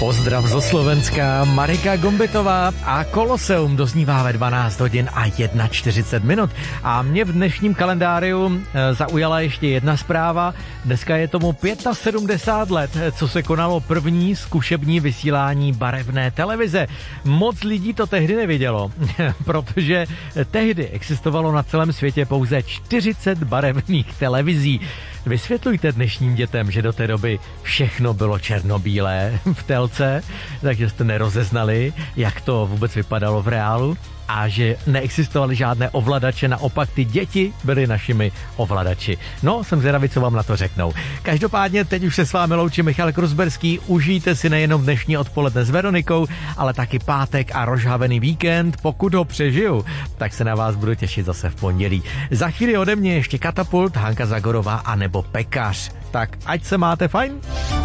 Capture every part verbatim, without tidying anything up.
Pozdrav zo Slovenska, Marika Gombitová a Koloseum doznívá ve dvanáct hodin a čtyřicet jedna minut. A mě v dnešním kalendáriu e, zaujala ještě jedna zpráva. Dneska je tomu sedmdesát pět let, co se konalo první zkušební vysílání barevné televize. Moc lidí to tehdy nevidělo, protože tehdy existovalo na celém světě pouze čtyřicet barevných televizí. Vysvětlujte dnešním dětem, že do té doby všechno bylo černobílé v telce, takže jste nerozeznali, jak to vůbec vypadalo v reálu a že neexistovaly žádné ovladače, naopak ty děti byly našimi ovladači. No, jsem zvědavý, co vám na to řeknou. Každopádně teď už se s vámi loučí Michal Krusberský. Užijte si nejenom dnešní odpoledne s Veronikou, ale taky pátek a rozžhavený víkend. Pokud ho přežiju, tak se na vás budu těšit zase v pondělí. Za chvíli ode mě ještě Katapult, Hanka Zagorová a nebo Pekař. Tak ať se máte fajn.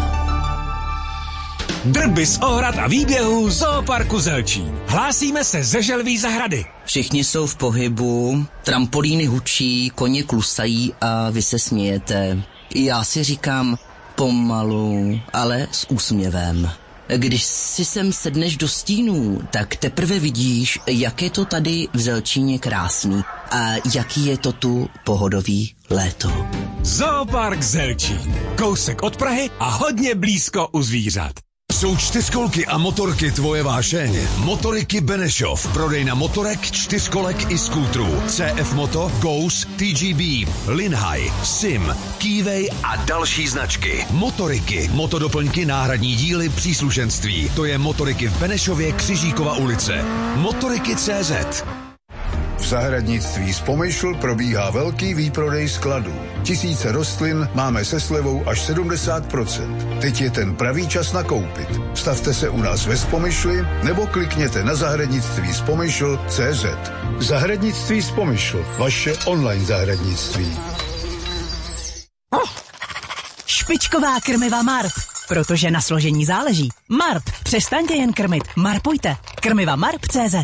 Drby z ohrad a výběhů Zooparku Zelčín. Hlásíme se ze Želví zahrady. Všichni jsou v pohybu, trampolíny hučí, koně klusají a vy se smějete. Já si říkám pomalu, ale s úsměvem. Když si sem sedneš do stínů, tak teprve vidíš, jak je to tady v Zelčíně krásný a jaký je to tu pohodový léto. Zoopark Zelčín. Kousek od Prahy a hodně blízko u zvířat. Jsou čtyřkolky a motorky tvoje vášeň? Motoriky Benešov. Prodejna motorek, čtyřkolek i skútrů. C F Moto, Ghost, T G B, Linhai, Sim, Keyway a další značky. Motoriky, motodoplňky, náhradní díly, příslušenství. To je Motoriky v Benešově, Křižíkova ulice. Motoriky tečka cé zet. V zahradnictví Spomyšl probíhá velký výprodej skladů. Tisíce rostlin máme se slevou až sedmdesát procent. Teď je ten pravý čas nakoupit. Stavte se u nás ve Spomyšli nebo klikněte na zahradnictví spomyšl tečka cé zet. Zahradnictví Spomyšl, vaše online zahradnictví. Špičková krmiva Marp, protože na složení záleží. Marp, přestaňte jen krmit, marpujte. Krmiva Marp tečka cé zet.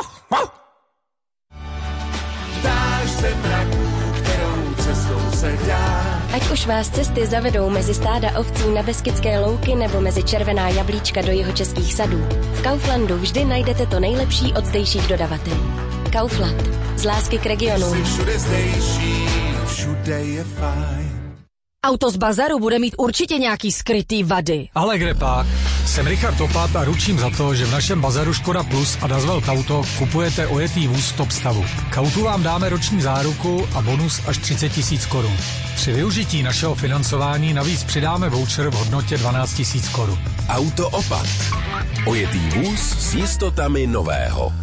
Ať už vás cesty zavedou mezi stáda ovcí na Beskydské louky nebo mezi červená jablíčka do jihočeských sadů, v Kauflandu vždy najdete to nejlepší od zdejších dodavatelů. Kaufland. Z lásky k regionu. Všude zdejší, všude je fajn. Auto z bazaru bude mít určitě nějaký skrytý vady. Ale kde pak? Jsem Richard Topat a ručím za to, že v našem bazaru Škoda Plus a Dazwelt Auto kupujete ojetý vůz v top stavu. K autu vám dáme roční záruku a bonus až třicet tisíc korun. Při využití našeho financování navíc přidáme voucher v hodnotě dvanáct tisíc korun. Auto Opat. Ojetý vůz s jistotami nového.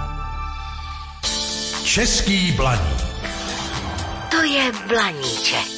Český Blaník. To je Blaníček.